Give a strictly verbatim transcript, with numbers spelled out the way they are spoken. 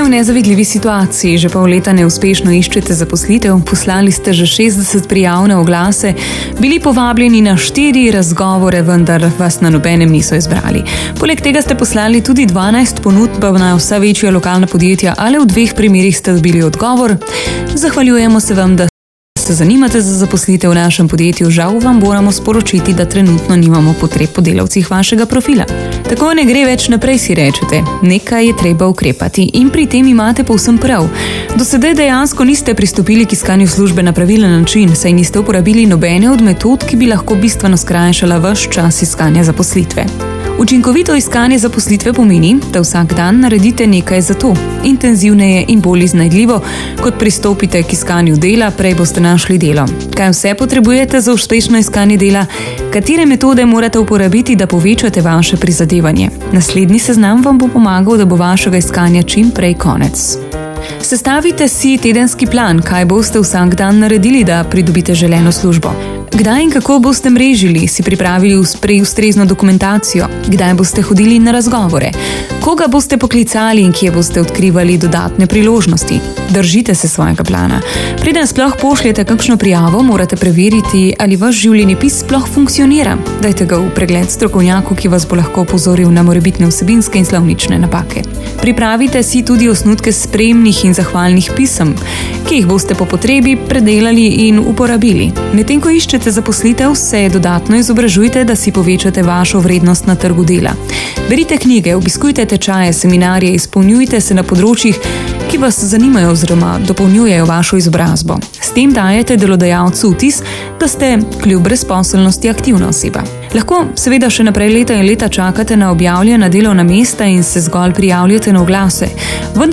v nezavidljivi situaciji, že pol leta neuspešno iščete zaposlitev, poslali ste že šestdeset prijav na oglase, bili povabljeni na štiri razgovore, vendar vas na nobenem niso izbrali. Poleg tega ste poslali tudi dvanajst ponudb na vsa večja lokalna podjetja, ali v dveh primerih ste dobili odgovor. Zahvaljujemo se vam, da se zanimate za zaposlitev v našem podjetju, žal vam moramo sporočiti, da trenutno nimamo potreb po delavcih vašega profila. Tako ne gre več naprej, si rečete. Nekaj je treba ukrepati in pri tem imate povsem prav. Do sedaj dejansko niste pristopili k iskanju službe na pravilen način, saj niste uporabili nobene od metod, ki bi lahko bistveno skrajšala vaš čas iskanja zaposlitve. Učinkovito iskanje zaposlitve pomeni, da vsak dan naredite nekaj za to. Intenzivneje in bolj iznajdljivo, kot pristopite k iskanju dela, prej boste našli delo. Kaj vse potrebujete za uspešno iskanje dela? Katere metode morate uporabiti, da povečate vaše prizadevanje? Naslednji seznam vam bo pomagal, da bo vašega iskanja čim prej konec. Sestavite si tedenski plan, kaj boste vsak dan naredili, da pridobite želeno službo. Kdaj in kako boste mrežili, si pripravili ustrezno dokumentacijo, kdaj boste hodili na razgovore, koga boste poklicali in kje boste odkrivali dodatne priložnosti. Držite se svojega plana. Preden sploh pošljete kakšno prijavo, morate preveriti, ali vaš življenjepis sploh funkcionira. Dajte ga v pregled strokovnjaku, ki vas bo lahko opozoril na morebitne vsebinske in slovnične napake. Pripravite si tudi osnutke spremnih in zahvalnih pisem, ki jih boste po potrebi predelali in uporabili. Medtem ko iščete zaposlitev, se dodatno izobražujte, da si povečate vašo vrednost na trgu dela. Berite knjige, obiskujte tečaje, seminarje, izpolnjujte se na področjih, ki vas zanimajo oziroma dopolnjujejo vašo izobrazbo. S tem dajete delodajalcu vtis, da ste kljub brezposelnosti aktivna oseba. Lahko seveda še naprej leta in leta čakate na objavljena delovna mesta in se zgolj prijavljate na oglase, vendar